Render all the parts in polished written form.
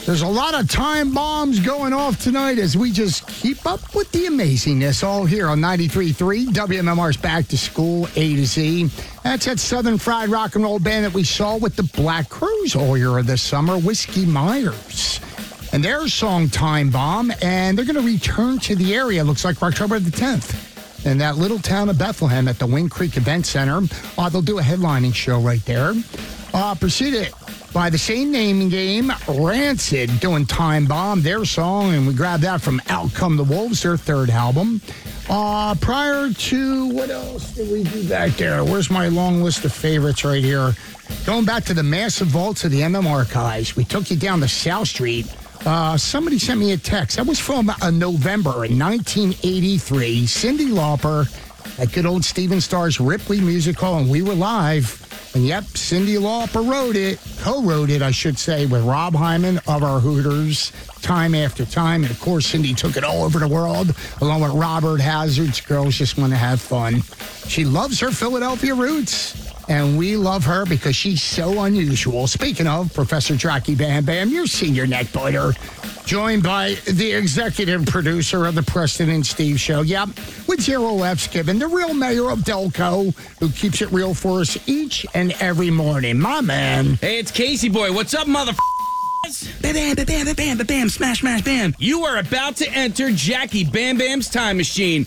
There's a lot of time bombs going off tonight as we just keep up with the amazingness all here on 93.3 WMMR's Back to School A to Z. That's that Southern Fried Rock and Roll band that we saw with the Black Crowes earlier this summer, Whiskey Myers. And their song Time Bomb, and they're going to return to the area, looks like October the 10th, in that little town of Bethlehem at the Wind Creek Event Center. They'll do a headlining show right there. Preceded by the same naming game, Rancid, doing Time Bomb, their song, and we grabbed that from Out Come the Wolves, their third album. Prior to, what else did we do back there? Where's my long list of favorites right here? Going back to the massive vaults of the MM Archives, we took you down to South Street. Somebody sent me a text. That was from November in 1983. Cyndi Lauper at good old Stephen Starr's Ripley Music Hall, and we were live. And yep, Cyndi Lauper co-wrote it, I should say, with Rob Hyman of our Hooters, Time After Time. And of course, Cyndi took it all over the world, along with Robert Hazard's Girls Just Want to Have Fun. She loves her Philadelphia roots, and we love her because she's so unusual. Speaking of Professor Jackie Bam Bam, your senior neck biter, joined by the executive producer of the Preston and Steve Show. Yep, with Zero F's given, the real mayor of Delco, who keeps it real for us each and every morning. My man. Hey, it's Casey Boy. What's up, mother? Bam, bam, bam, bam, bam, bam, smash, smash, bam. You are about to enter Jackie Bam Bam's time machine.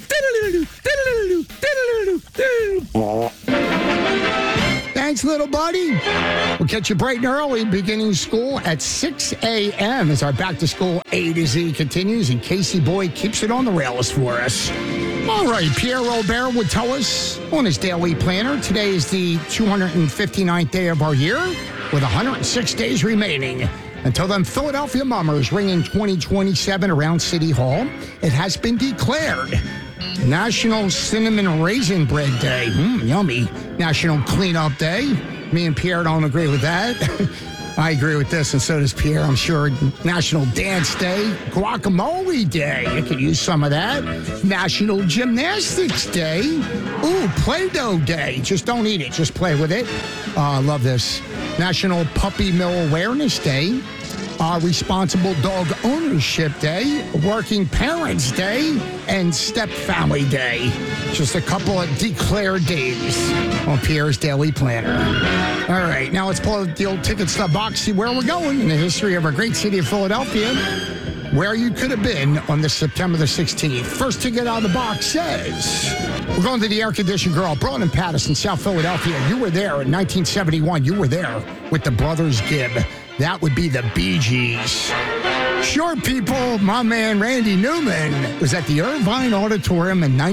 Thanks, little buddy. We'll catch you bright and early, beginning school at 6 a.m. as our Back to School A to Z continues, and Casey Boy keeps it on the rails for us. All right, Pierre Robert would tell us on his daily planner, today is the 259th day of our year, with 106 days remaining. Until then, Philadelphia Mummers ringing 2027 around City Hall. It has been declared National Cinnamon Raisin Bread Day. Yummy. National Cleanup Day. Me and Pierre don't agree with that. I agree with this, and so does Pierre, I'm sure. National Dance Day. Guacamole Day. You could use some of that. National Gymnastics Day. Ooh, Play-Doh Day. Just don't eat it. Just play with it. I love this. National Puppy Mill Awareness Day. Responsible Dog Ownership Day, Working Parents Day, and Step Family Day. Just a couple of declared days on Pierre's Daily Planner. All right, now let's pull the old ticket stub box, see where we're going in the history of our great city of Philadelphia, where you could have been on this September the 16th. First ticket out of the box says, we're going to the air-conditioned girl, Braun and Patterson, South Philadelphia. You were there in 1971. You were there with the Brothers Gibb. That would be the Bee Gees. Short people, my man Randy Newman was at the Irvine Auditorium in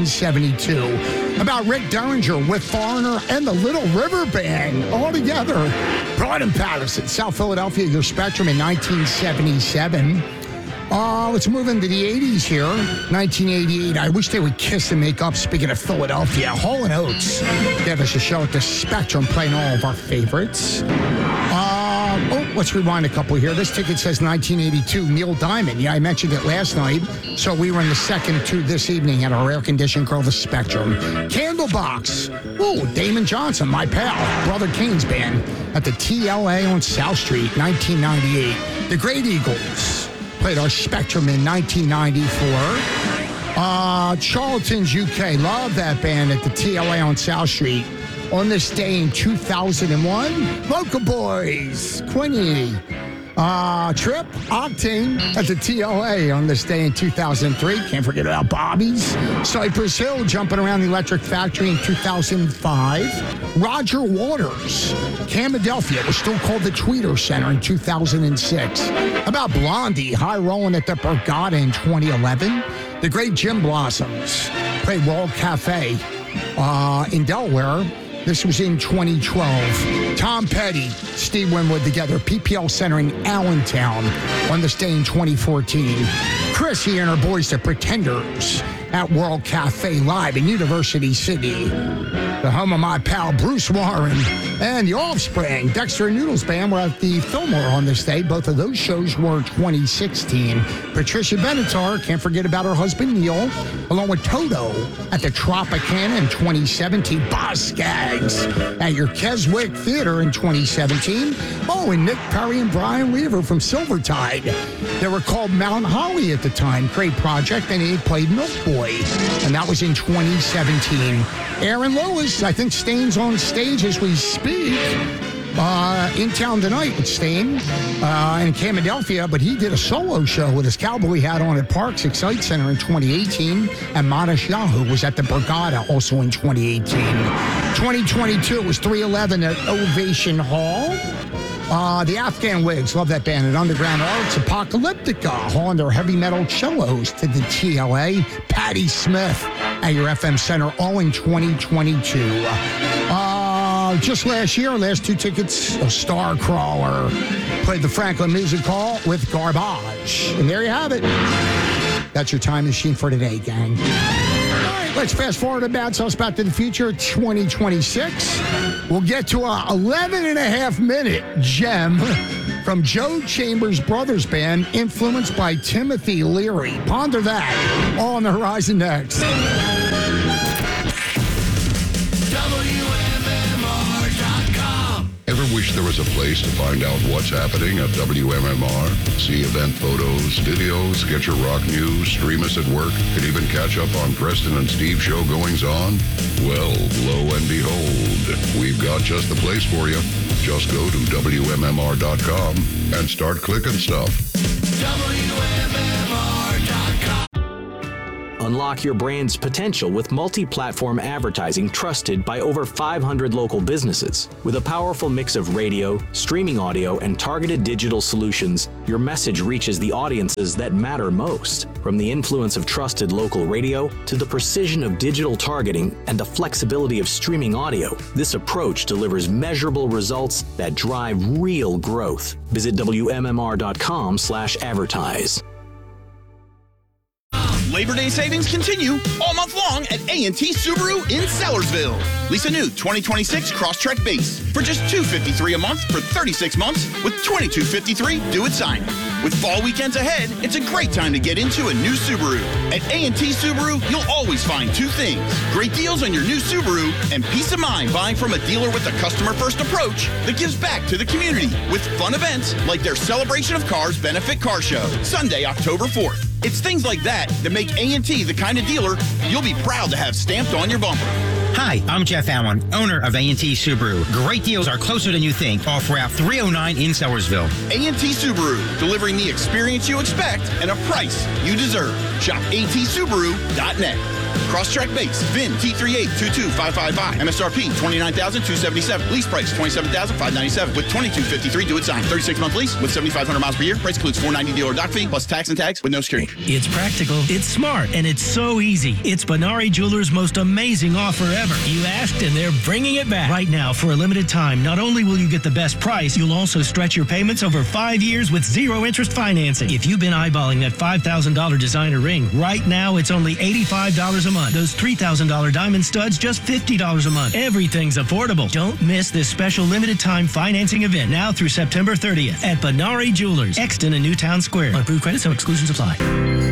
1972. About Rick Derringer with Foreigner and the Little River Band all together. Braun and Patterson, South Philadelphia, your Spectrum in 1977. Let's move into the 80s here. 1988. I wish they would kiss and make up. Speaking of Philadelphia, Hall & Oates gave us a show at the Spectrum playing all of our favorites. Let's rewind a couple here. This ticket says 1982, Neil Diamond. Yeah, I mentioned it last night. So we were in the second to this evening at our air-conditioned girl, the Spectrum. Candlebox. Ooh, Damon Johnson, my pal, Brother Kane's band at the TLA on South Street, 1998. The Great Eagles played our Spectrum in 1994. Charlton's UK, love that band at the TLA on South Street. On this day in 2001, Local Boys, Quinny, Trip, Octane at the TLA on this day in 2003. Can't forget about Bobby's. Cypress Hill jumping around the Electric Factory in 2005. Roger Waters, Camadelphia was still called the Tweeter Center in 2006. About Blondie, high rolling at the Borgata in 2011. The Great Jim Blossoms played World Cafe in Delaware. This was in 2012. Tom Petty, Steve Winwood together, PPL Center in Allentown on this day in 2014. Chrissy and her boys, the Pretenders, at World Cafe Live in University City. The home of my pal Bruce Warren And The Offspring, Dexter and Noodles Band were at the Fillmore on this day. Both of those shows were 2016. Patricia Benatar, can't forget about her husband Neil, along with Toto at the Tropicana in 2017. Boss Skaggs at your Keswick Theater in 2017. Oh, and Nick Perry and Brian Weaver from Silvertide. They were called Mount Holly at the time. Great project, and he played Milk Boy, and that was in 2017. Aaron Lewis, I think Stain's on stage as we speak. In town tonight with Stain in Philadelphia, but he did a solo show with his cowboy hat on at Parks Excite Center in 2018, and Manish Yahoo was at the Borgata also in 2018. 2022 was 311 at Ovation Hall. The Afghan Wigs, love that band. At Underground Arts, Apocalyptica, hauling their heavy metal cellos to the TLA. Patti Smith at your FM Center, all in 2022. Just last year, last two tickets, a Starcrawler played the Franklin Music Hall with Garbage. And there you have it. That's your time machine for today, gang. Let's fast forward to Bad Sauce Back to the Future 2026. We'll get to a 11.5-minute gem from Joe Chambers Brothers Band, influenced by Timothy Leary. Ponder that. All on the horizon next. Ever wish there was a place to find out what's happening at WMMR? See event photos, videos, get your rock news, stream us at work, and even catch up on Preston and Steve show goings on? Well, lo and behold, we've got just the place for you. Just go to WMMR.com and start clicking stuff. WMMR.com. Unlock your brand's potential with multi-platform advertising trusted by over 500 local businesses. With a powerful mix of radio, streaming audio, and targeted digital solutions, your message reaches the audiences that matter most. From the influence of trusted local radio to the precision of digital targeting and the flexibility of streaming audio, this approach delivers measurable results that drive real growth. Visit WMMR.com/advertise. Labor Day savings continue all month long at A&T Subaru in Sellersville. Lease a new 2026 Crosstrek base for just $253 a month for 36 months with $2253 due at signing. With fall weekends ahead, it's a great time to get into a new Subaru. At A&T Subaru, you'll always find two things: great deals on your new Subaru and peace of mind buying from a dealer with a customer-first approach that gives back to the community with fun events like their Celebration of Cars Benefit Car Show, Sunday, October 4th. It's things like that that make A&T the kind of dealer you'll be proud to have stamped on your bumper. Hi, I'm Jeff Allen, owner of A&T Subaru. Great deals are closer than you think off Route 309 in Sellersville. A&T Subaru, delivering the experience you expect and a price you deserve. Shop atsubaru.net. Crosstrek base, VIN T3822555, MSRP $29,277, lease price $27,597 with $2253 due at sign. 36-month lease with 7,500 miles per year. Price includes $490 dealer dock fee plus tax and tags with no security. It's practical, it's smart, and it's so easy. It's Benari Jewelers' most amazing offer ever. You asked, and they're bringing it back. Right now, for a limited time, not only will you get the best price, you'll also stretch your payments over 5 years with zero interest financing. If you've been eyeballing that $5,000 designer ring, right now it's only $85 a month. Those $3,000 diamond studs, just $50 a month. Everything's affordable. Don't miss this special limited time financing event now through September 30th at Benari Jewelers, Exton and Newtown Square. On approved credit, some exclusions apply.